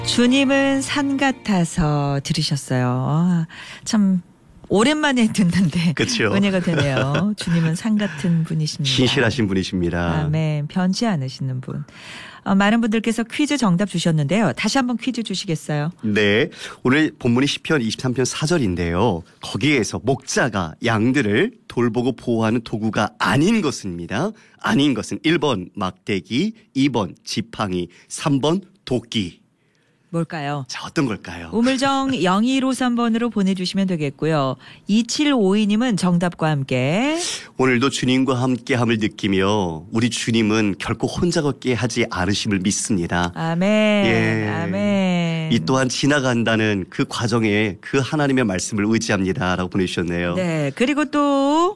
주님은 산 같아서 들으셨어요. 참 오랜만에 듣는데 그쵸. 은혜가 되네요. 주님은 산 같은 분이십니다. 신실하신 분이십니다. 아멘. 변치 않으시는 분. 많은 분들께서 퀴즈 정답 주셨는데요. 다시 한번 퀴즈 주시겠어요? 네. 오늘 본문이 시편 23편 4절인데요. 거기에서 목자가 양들을 돌보고 보호하는 도구가 아닌 것입니다. 아닌 것은 1번 막대기, 2번 지팡이, 3번 도끼. 뭘까요? 자, 어떤 걸까요? 우물정 0253번으로 보내주시면 되겠고요. 2752님은 정답과 함께 오늘도 주님과 함께함을 느끼며 우리 주님은 결코 혼자 걷게 하지 않으심을 믿습니다. 아멘. 예. 아멘. 이 또한 지나간다는 그 과정에 그 하나님의 말씀을 의지합니다라고 보내주셨네요. 네. 그리고 또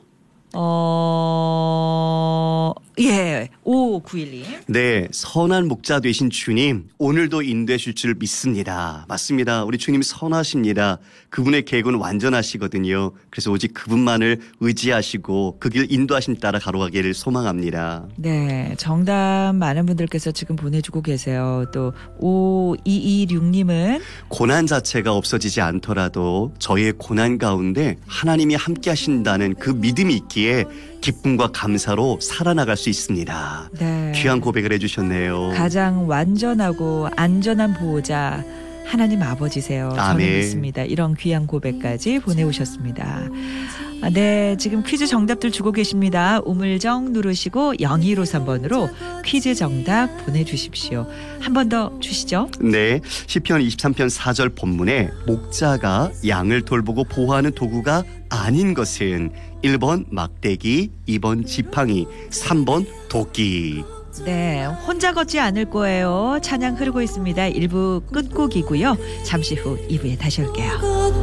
5591님. 네, 선한 목자 되신 주님 오늘도 인도하실 줄 믿습니다. 맞습니다. 우리 주님 선하십니다. 그분의 계획은 완전하시거든요. 그래서 오직 그분만을 의지하시고 그 길 인도하심 따라 가로가기를 소망합니다. 네, 정답 많은 분들께서 지금 보내주고 계세요. 또 5226님은 고난 자체가 없어지지 않더라도 저희의 고난 가운데 하나님이 함께 하신다는 그 믿음이 있기에 기쁨과 감사로 살아나갈 수 있습니다. 네. 귀한 고백을 해주셨네요. 가장 완전하고 안전한 보호자 하나님 아버지세요. 저는 아멘. 믿습니다. 이런 귀한 고백까지 보내오셨습니다. 네, 지금 퀴즈 정답들 주고 계십니다. 우물정 누르시고 0253번으로 퀴즈 정답 보내주십시오. 한 번 더 주시죠. 네, 시편 23편 4절 본문에 목자가 양을 돌보고 보호하는 도구가 아닌 것은 1번 막대기, 2번 지팡이, 3번 도끼. 네, 혼자 걷지 않을 거예요. 찬양 흐르고 있습니다. 1부 끝곡이고요. 잠시 후 2부에 다시 올게요.